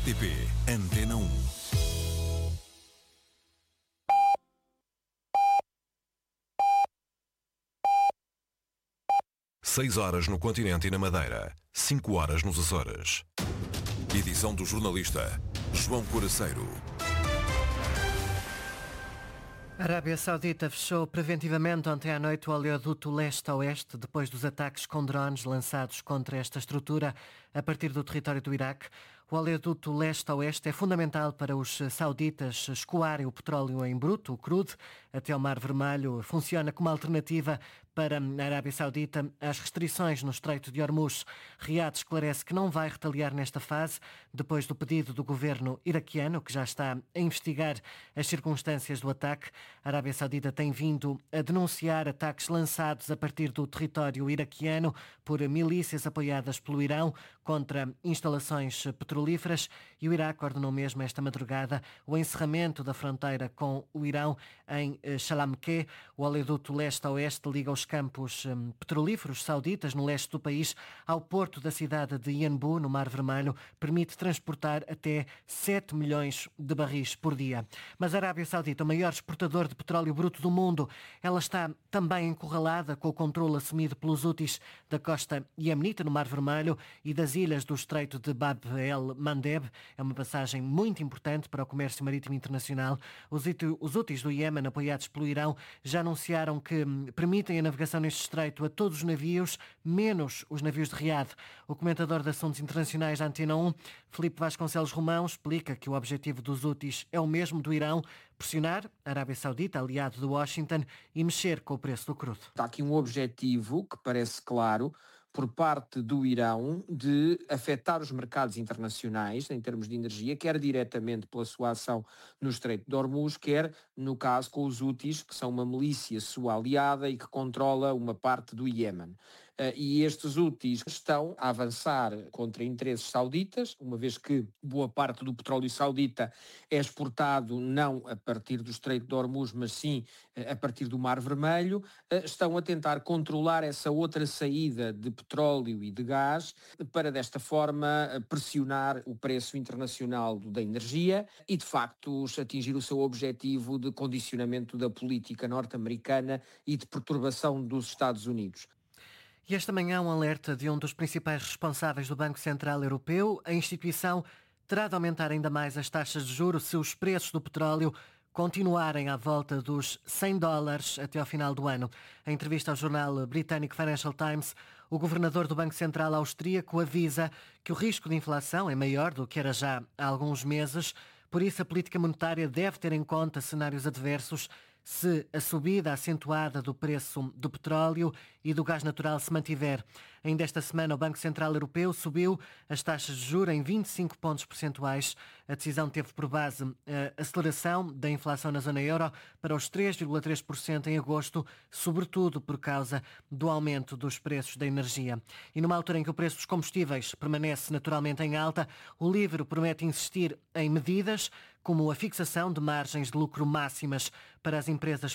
RTP Antena 1. Seis horas no continente e na Madeira, 5 horas nos Açores. Edição do jornalista João Coraceiro. A Arábia Saudita fechou preventivamente ontem à noite o oleoduto leste-oeste depois dos ataques com drones lançados contra esta estrutura a partir do território do Iraque. O oleoduto leste-oeste é fundamental para os sauditas escoarem o petróleo em bruto, o crude, até ao Mar Vermelho. Funciona como alternativa para a Arábia Saudita às restrições no Estreito de Hormuz. Riad esclarece que não vai retaliar nesta fase, depois do pedido do governo iraquiano, que já está a investigar as circunstâncias do ataque. A Arábia Saudita tem vindo a denunciar ataques lançados a partir do território iraquiano por milícias apoiadas pelo Irão contra instalações petrolíferas, e o Iraque ordenou mesmo esta madrugada o encerramento da fronteira com o Irão em Shalamkeh. O oleoduto leste-oeste liga os campos petrolíferos sauditas no leste do país ao porto da cidade de Yanbu, no Mar Vermelho. Permite transportar até 7 milhões de barris por dia. Mas a Arábia Saudita, o maior exportador de petróleo bruto do mundo, ela está também encurralada com o controle assumido pelos Houthis da costa iemenita, no Mar Vermelho, e das ilhas do Estreito de Bab el-Mandeb. É uma passagem muito importante para o comércio marítimo internacional. Os Houthis do Iémen, apoiados pelo Irão, já anunciaram que permitem a navegação neste estreito a todos os navios, menos os navios de Riad. O comentador de assuntos internacionais da Antena 1, Filipe Vasconcelos Romão, explica que o objetivo dos Houthis é o mesmo do Irão: pressionar a Arábia Saudita, aliado de Washington, e mexer com o preço do crudo. Está aqui um objetivo que parece claro por parte do Irão de afetar os mercados internacionais em termos de energia, quer diretamente pela sua ação no Estreito de Hormuz, quer, no caso, com os Houthis, que são uma milícia sua aliada e que controla uma parte do Iémen. E estes Houthis estão a avançar contra interesses sauditas, uma vez que boa parte do petróleo saudita é exportado não a partir do Estreito de Hormuz, mas sim a partir do Mar Vermelho. Estão a tentar controlar essa outra saída de petróleo e de gás para, desta forma, pressionar o preço internacional da energia e, de facto, atingir o seu objetivo de condicionamento da política norte-americana e de perturbação dos Estados Unidos. E esta manhã um alerta de um dos principais responsáveis do Banco Central Europeu. A instituição terá de aumentar ainda mais as taxas de juros se os preços do petróleo continuarem à volta dos $100 até ao final do ano. Em entrevista ao jornal britânico Financial Times, o governador do Banco Central austríaco avisa que o risco de inflação é maior do que era já há alguns meses. Por isso, a política monetária deve ter em conta cenários adversos se a subida acentuada do preço do petróleo e do gás natural se mantiver. Ainda esta semana, o Banco Central Europeu subiu as taxas de juros em 25 pontos percentuais. A decisão teve por base a aceleração da inflação na zona euro para os 3,3% em agosto, sobretudo por causa do aumento dos preços da energia. E numa altura em que o preço dos combustíveis permanece naturalmente em alta, o livro promete insistir em medidas como a fixação de margens de lucro máximas para as empresas